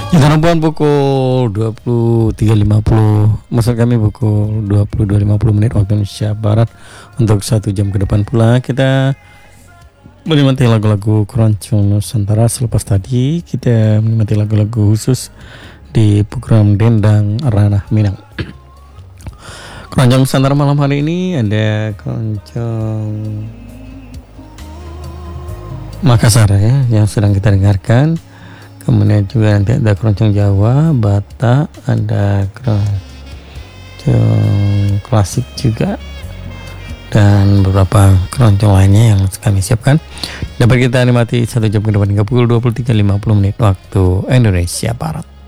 Kita nampuan pukul 23.50. Maksud kami pukul 22.50 waktu Indonesia Barat. Untuk 1 jam ke depan pula kita menikmati lagu-lagu keroncong Nusantara. Selepas tadi kita menikmati lagu-lagu khusus di program Dendang Ranah Minang. Keroncong Nusantara malam hari ini ada keroncong Makassar ya, yang sedang kita dengarkan. Kemudian juga nanti ada keroncong Jawa, Batak, ada keroncong klasik juga, dan beberapa keroncong lainnya yang kami siapkan. Dapat kita nikmati 1 jam ke depan hingga pukul 23.50 waktu Indonesia Barat.